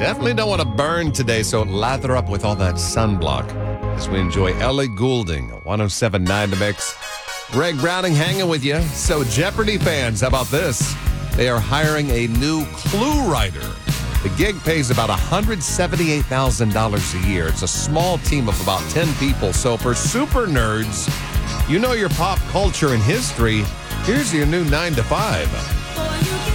Definitely don't want to burn today, so lather up with all that sunblock as we enjoy Ellie Goulding, 107.9 The Mix. Greg Browning hanging with you. So Jeopardy fans, how about this? They are hiring a new clue writer. The gig pays about $178,000 a year. It's a small team of about 10 people. So for super nerds, you know your pop culture and history, here's your new 9 to 5.